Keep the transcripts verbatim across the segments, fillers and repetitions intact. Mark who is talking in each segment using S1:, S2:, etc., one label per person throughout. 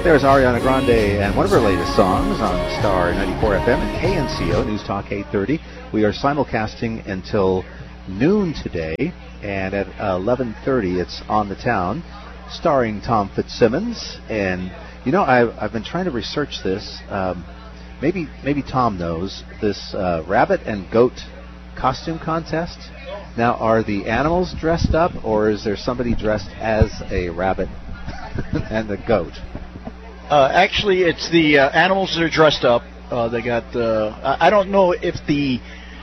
S1: There's Ariana Grande and one of her latest songs on Star ninety-four F M and K N C O News Talk eight thirty. We are simulcasting until noon today, and at eleven thirty it's On the Town, starring Tom Fitzsimmons. And, you know, I've, I've been trying to research this. Um, maybe maybe Tom knows this uh, rabbit and goat costume contest. Now, are the animals dressed up, or is there somebody dressed as a rabbit and a goat?
S2: Uh, actually, it's the uh, animals that are dressed up. Uh, they got. Uh, I don't know if the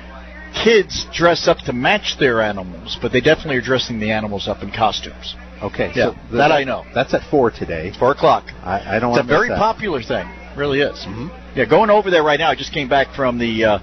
S2: kids dress up to match their animals, but they definitely are dressing the animals up in costumes.
S1: Okay,
S2: yeah,
S1: so
S2: that,
S1: that
S2: I know.
S1: That's at four today.
S2: Four o'clock.
S1: I, I don't.
S2: It's a
S1: want to
S2: very
S1: miss that.
S2: popular thing. Really is.
S1: Mm-hmm.
S2: Yeah, going over there right now. I just came back from the. Uh,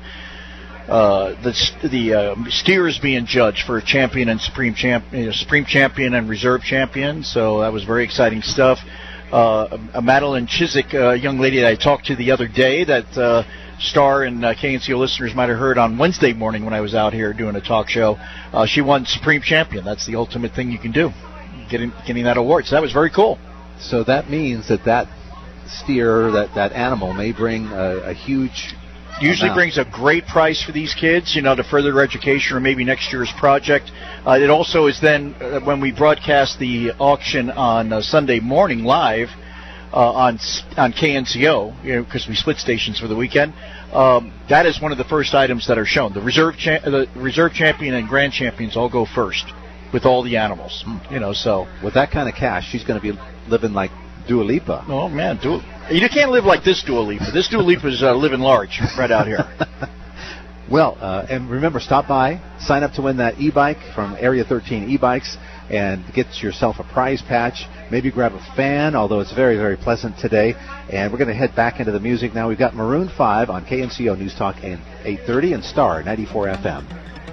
S2: Uh, the the uh, steers being judged for champion and supreme champ, you know, supreme champion and reserve champion. So that was very exciting stuff. Uh, a Madeline Chiswick, a uh, young lady that I talked to the other day, that uh, Star and uh, K N C O listeners might have heard on Wednesday morning when I was out here doing a talk show. Uh, she won supreme champion. That's the ultimate thing you can do, getting getting that award. So that was very cool.
S1: So that means that that steer, that that animal, may bring a, a huge.
S2: Usually
S1: amount.
S2: brings a great price for these kids, you know, to further their education or maybe next year's project. Uh, it also is then, uh, when we broadcast the auction on uh, Sunday morning live uh, on on K N C O, you know, because we split stations for the weekend, um, that is one of the first items that are shown. The reserve cha- the reserve champion and grand champions all go first with all the animals, you know, so.
S1: With that kind of cash, she's going to be living like Dua Lipa.
S2: Oh, man, Dua You can't live like this Dua Lipa. This Dua Lipa is uh, living large right out here.
S1: Well, uh, and remember, stop by, sign up to win that e-bike from Area thirteen e-bikes, and get yourself a prize patch. Maybe grab a fan, although it's very, very pleasant today. And we're going to head back into the music now. We've got Maroon five on K N C O News Talk eight thirty and Star ninety-four F M.